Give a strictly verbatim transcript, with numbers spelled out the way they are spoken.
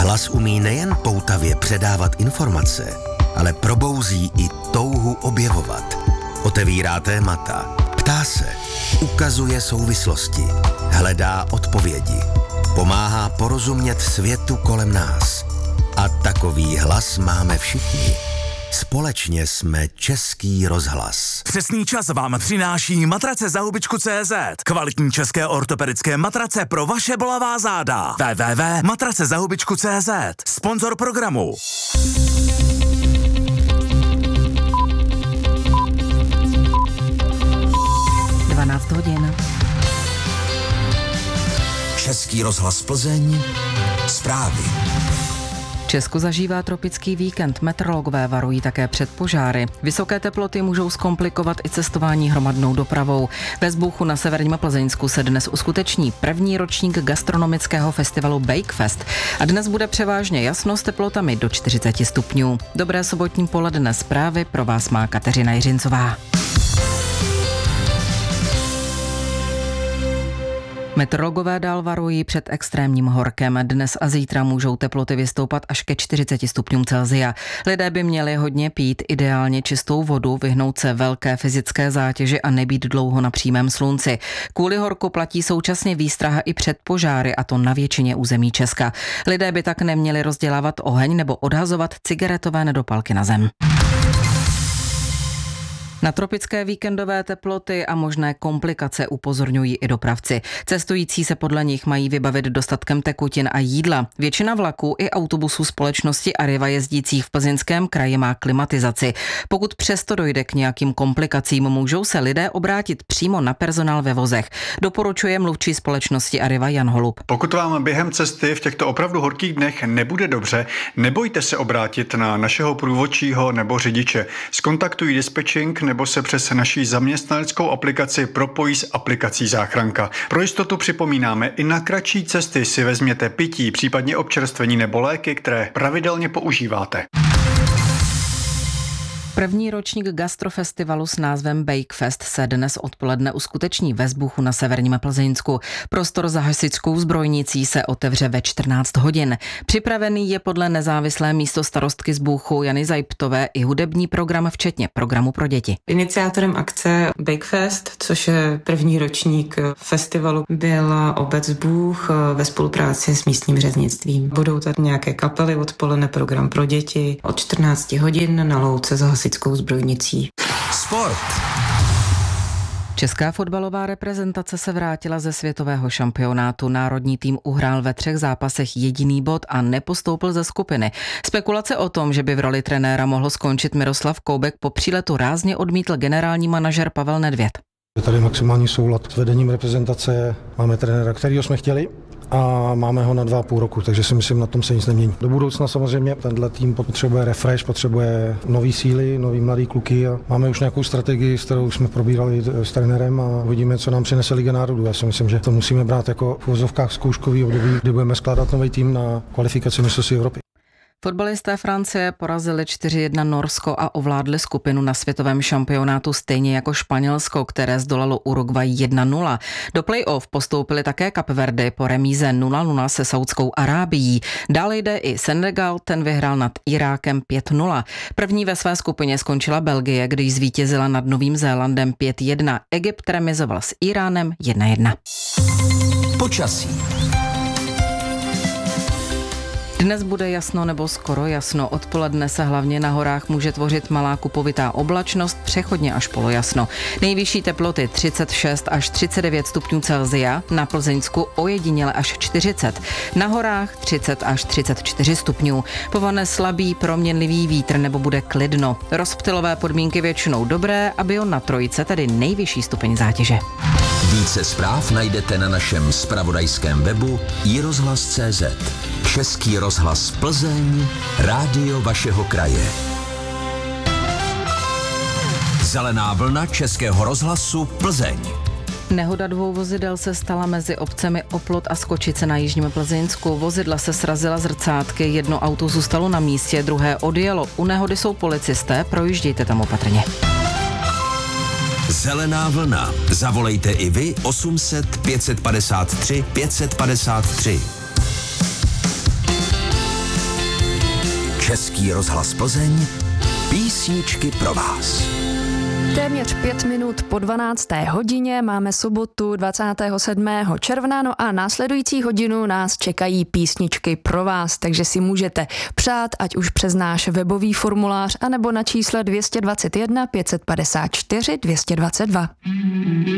Hlas umí nejen poutavě předávat informace, ale probouzí i touhu objevovat. Otevírá témata, ptá se, ukazuje souvislosti, hledá odpovědi, pomáhá porozumět světu kolem nás. A takový hlas máme všichni. Společně jsme Český rozhlas. Přesný čas vám přináší matrace za hubičku tečka cé zet. Kvalitní české ortopedické matrace pro vaše bolavá záda. w w w tečka matrace za hubičku tečka cé zet. Sponzor programu. dvanáct hodin. Český rozhlas Plzeň. Zprávy. Česko zažívá tropický víkend, meteorologové varují také před požáry. Vysoké teploty můžou zkomplikovat i cestování hromadnou dopravou. Ve Zbůchu na severním Plzeňsku se dnes uskuteční první ročník gastronomického festivalu Bakefest a dnes bude převážně jasno s teplotami do čtyřicet stupňů. Dobré sobotní poledne, zprávy pro vás má Kateřina Jiřincová. Meteorologové dál varují před extrémním horkem. Dnes a zítra můžou teploty vystoupat až ke čtyřiceti stupňům Celsia. Lidé by měli hodně pít, ideálně čistou vodu, vyhnout se velké fyzické zátěži a nebýt dlouho na přímém slunci. Kvůli horku platí současně výstraha i před požáry, a to na většině území Česka. Lidé by tak neměli rozdělávat oheň nebo odhazovat cigaretové nedopalky na zem. Na tropické víkendové teploty a možné komplikace upozorňují i dopravci. Cestující se podle nich mají vybavit dostatkem tekutin a jídla. Většina vlaků i autobusů společnosti Arriva jezdících v Plzeňském kraji má klimatizaci. Pokud přesto dojde k nějakým komplikacím, můžou se lidé obrátit přímo na personál ve vozech. Doporučuje mluvčí společnosti Arriva Jan Holub. Pokud vám během cesty v těchto opravdu horkých dnech nebude dobře, nebojte se obrátit na našeho průvodčího nebo řidiče. Zkontaktují dispečing nebo se přes naší zaměstnaneckou aplikaci propojí s aplikací Záchranka. Pro jistotu připomínáme, i na kratší cesty si vezměte pití, případně občerstvení nebo léky, které pravidelně používáte. První ročník gastrofestivalu s názvem Bakefest se dnes odpoledne uskuteční ve Zbůchu na severním Plzeňsku. Prostor za hasičskou zbrojnicí se otevře ve čtrnáct hodin. Připravený je podle nezávislé místostarostky Zbůchu Jany Zajptové i hudební program, včetně programu pro děti. Iniciátorem akce Bakefest, což je první ročník festivalu, byla obec Zbůch ve spolupráci s místním řeznictvím. Budou tady nějaké kapely, odpoledne program pro děti od čtrnáct hodin na louce za hasičskou zbrojnicí. Sport. Česká fotbalová reprezentace se vrátila ze světového šampionátu. Národní tým uhrál ve třech zápasech jediný bod a nepostoupil ze skupiny. Spekulace o tom, že by v roli trenéra mohl skončit Miroslav Koubek, po příletu rázně odmítl generální manažer Pavel Nedvěd. Je tady maximální soulad s vedením reprezentace. Máme trenéra, kterýho jsme chtěli, a máme ho na dva a půl roku, takže si myslím, na tom se nic nemění. Do budoucna samozřejmě tenhle tým potřebuje refresh, potřebuje nový síly, nový mladý kluky a máme už nějakou strategii, s kterou jsme probírali s trenérem a uvidíme, co nám přinese Liga národů. Já si myslím, že to musíme brát jako v uvozovkách zkouškový období, kdy budeme skládat nový tým na kvalifikaci mistrovství Evropy. Fotbalisté Francie porazili čtyři jedna Norsko a ovládli skupinu na světovém šampionátu stejně jako Španělsko, které zdolalo Uruguay jedna nula. Do play-off postoupili také Kapverdy po remíze nula nula se Saudskou Arábií. Dále jde i Senegal, ten vyhrál nad Irákem pět nula. První ve své skupině skončila Belgie, když zvítězila nad Novým Zélandem pět jedna. Egypt remizoval s Iránem jedna jedna. Počasí. Dnes bude jasno nebo skoro jasno. Odpoledne se hlavně na horách může tvořit malá kupovitá oblačnost, přechodně až polojasno. Nejvyšší teploty třicet šest až třicet devět stupňů Celsia, na Plzeňsku ojediněle až čtyřicet. Na horách třicet až třicet čtyři stupňů. Povane slabý proměnlivý vítr nebo bude klidno. Rozptylové podmínky většinou dobré a bio na Trojice, tedy nejvyšší stupeň zátěže. Více zpráv najdete na našem zpravodajském webu i rozhlas tečka cé zet. Český rozhlas Plzeň, rádio vašeho kraje. Zelená vlna Českého rozhlasu Plzeň. Nehoda dvou vozidel se stala mezi obcemi Oplot a Skočice na jižním Plzeňsku. Vozidla se srazila zrcátky, jedno auto zůstalo na místě, druhé odjelo. U nehody jsou policisté, projíždějte tam opatrně. Zelená vlna. Zavolejte i vy osm set pět set padesát tři pět set padesát tři. Český rozhlas Plzeň, písničky pro vás. Téměř pět minut po dvanácté hodině máme sobotu dvacátého sedmého června, no a následující hodinu nás čekají písničky pro vás, takže si můžete přát, ať už přes náš webový formulář, anebo na čísle dvě stě dvacet jedna pět set padesát čtyři dvě stě dvacet dva.